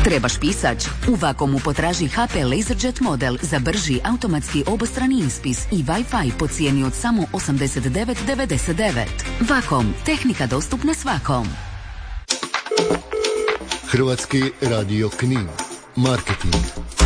Trebaš pisač? U Vakomu potraži HP LaserJet model za brži automatski obostrani ispis i Wi-Fi po cijeni od samo 89,99. Vakom, tehnika dostupna svakom. Hrvatski radio Knin. Marketing.